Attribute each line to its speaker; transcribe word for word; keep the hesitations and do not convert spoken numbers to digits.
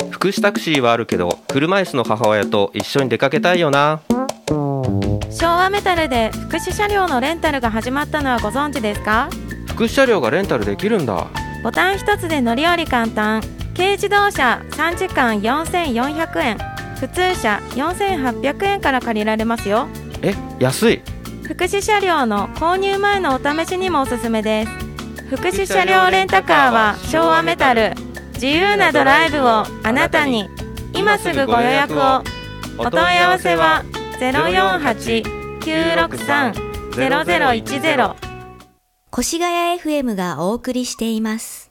Speaker 1: 福祉タクシーはあるけど車椅子の母親と一緒に出かけたいよな。
Speaker 2: 昭和メタルで福祉車両のレンタルが始まったのはご存知ですか？
Speaker 1: 福祉車両がレンタルできるんだ。
Speaker 2: ボタン一つで乗り降り簡単。軽自動車さんじかんよんせんよんひゃくえん、普通車よんせんはっぴゃくえんから借りられますよ。
Speaker 1: え、安い。
Speaker 2: 福祉車両の購入前のお試しにもおすすめです。福祉車両レンタカーは昭和メタル。自由なドライブをあなたに。今すぐご予約を。お問い合わせは ゼロよんはち きゅうろくさん ゼロゼロいちゼロ。
Speaker 3: 越谷 エフエム がお送りしています。